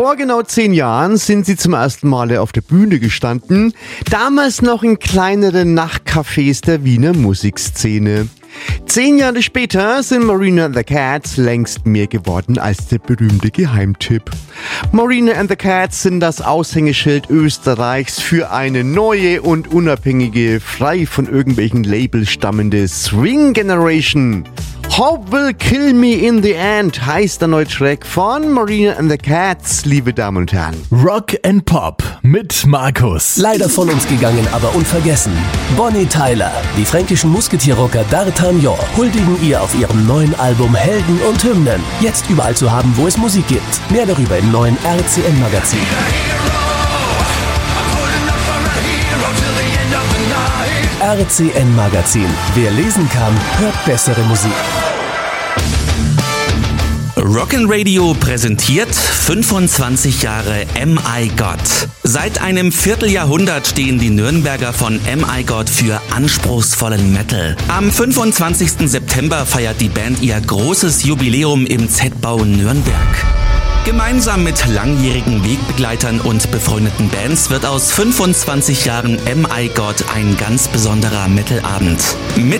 Vor genau 10 Jahren sind sie zum ersten Mal auf der Bühne gestanden, damals noch in kleineren Nachtcafés der Wiener Musikszene. 10 Jahre später sind Marina and the Cats längst mehr geworden als der berühmte Geheimtipp. Marina and the Cats sind das Aushängeschild Österreichs für eine neue und unabhängige, frei von irgendwelchen Labels stammende Swing Generation. Hope Will Kill Me in the End heißt der neue Track von Marina and the Cats, liebe Damen und Herren. Rock and Pop mit Markus. Leider von uns gegangen, aber unvergessen. Bonnie Tyler, die fränkischen Musketierrocker D'Artagnan, huldigen ihr auf ihrem neuen Album Helden und Hymnen. Jetzt überall zu haben, wo es Musik gibt. Mehr darüber im neuen RCN-Magazin. RCN-Magazin. Wer lesen kann, hört bessere Musik. Rock'n'Radio präsentiert 25 Jahre M.I. God. Seit einem Vierteljahrhundert stehen die Nürnberger von M.I. God für anspruchsvollen Metal. Am 25. September feiert die Band ihr großes Jubiläum im Z-Bau Nürnberg. Gemeinsam mit langjährigen Wegbegleitern und befreundeten Bands wird aus 25 Jahren M.I. God ein ganz besonderer Metalabend. Mit